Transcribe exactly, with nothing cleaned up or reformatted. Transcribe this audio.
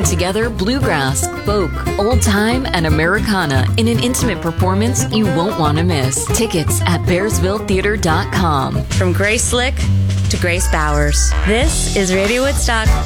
together bluegrass, folk, old time, and Americana in an intimate performance you won't want to miss. Tickets at bearsville theater dot com. From Grace Slick to Grace Bowers, this is Radio Woodstock.